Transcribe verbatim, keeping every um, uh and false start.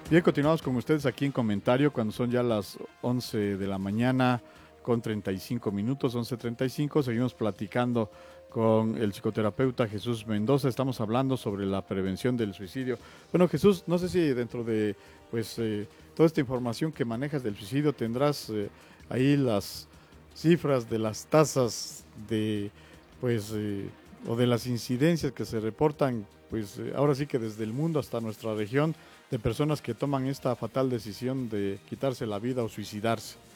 Bien, continuamos con ustedes aquí en comentario cuando son ya las once de la mañana con treinta y cinco minutos, once treinta y cinco. Seguimos platicando con el psicoterapeuta Jesús Mendoza. Estamos hablando sobre la prevención del suicidio. Bueno, Jesús, no sé si dentro de pues eh, toda esta información que manejas del suicidio tendrás eh, ahí las cifras de las tasas de pues eh, o de las incidencias que se reportan, pues eh, ahora sí que desde el mundo hasta nuestra región, de personas que toman esta fatal decisión de quitarse la vida o suicidarse.